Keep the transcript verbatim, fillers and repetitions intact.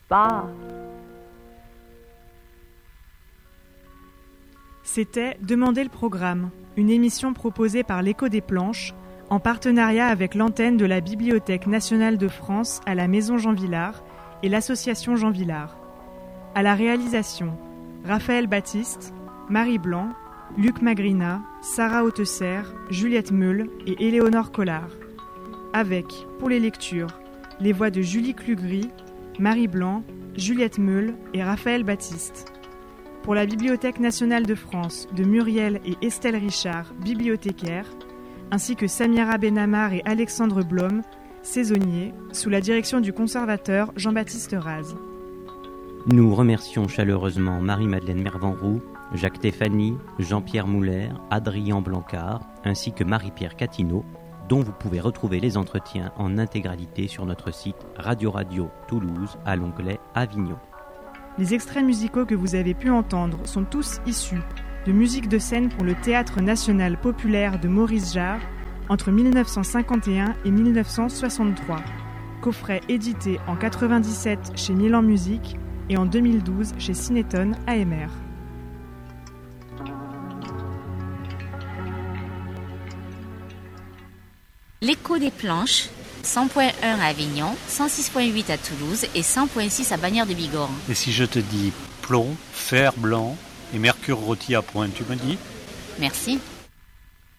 pas. C'était Demandez le programme, une émission proposée par l'Écho des Planches, en partenariat avec l'antenne de la Bibliothèque nationale de France à la Maison Jean Vilar et l'association Jean Vilar. À la réalisation, Raphaël Baptiste, Marie Blanc, Luc Magrina, Sarah Hautesser, Juliette Meul et Éléonore Collard. Avec, pour les lectures, les voix de Julie Klugry, Marie Blanc, Juliette Meul et Raphaël Baptiste. Pour la Bibliothèque nationale de France, de Muriel et Estelle Richard, bibliothécaires, ainsi que Samira Benamar et Alexandre Blom, saisonniers, sous la direction du conservateur Jean-Baptiste Raz. Nous remercions chaleureusement Marie-Madeleine Mervanroux, Jacques Théphany, Jean-Pierre Mouller, Adrien Blancard, ainsi que Marie-Pierre Catineau, dont vous pouvez retrouver les entretiens en intégralité sur notre site Radio Radio Toulouse à l'onglet Avignon. Les extraits musicaux que vous avez pu entendre sont tous issus de musique de scène pour le Théâtre national populaire de Maurice Jarre entre dix-neuf cent cinquante et un et dix-neuf cent soixante-trois. Coffret édité en quatre-vingt-dix-sept chez Milan Musique et en deux mille douze chez Cinéton A M R. L'Écho des Planches, cent point un à Avignon, cent six point huit à Toulouse et cent point six à Bagnères de Bigorre. Et si je te dis plomb, fer blanc et mercure rôti à point, tu me dis ? Merci.